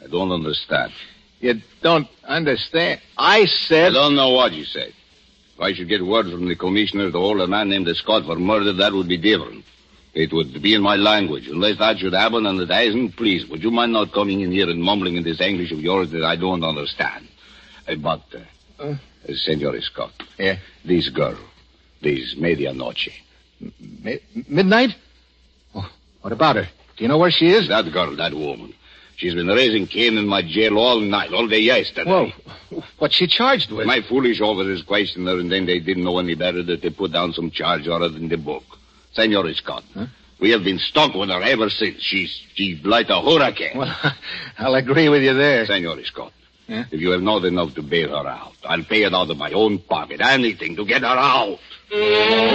I don't understand. You don't understand? I said... I don't know what you said. If I should get word from the commissioner to hold a man named Scott for murder, that would be different. It would be in my language. Unless that should happen and it hasn't, please, would you mind not coming in here and mumbling in this English of yours that I don't understand? Senor Scott. Yeah? This girl, this medianoche. Midnight? Oh, what about her? Do you know where she is? That girl, that woman. She's been raising Cain in my jail all night, all day yesterday. Well, what's she charged with? My foolish officers questioned her, and then they didn't know any better that they put down some charge on her in the book. Senor Scott, we have been stuck with her ever since. She's like a hurricane. Well, I'll agree with you there. Senor Scott, if you have not enough to bail her out, I'll pay it out of my own pocket. Anything to get her out.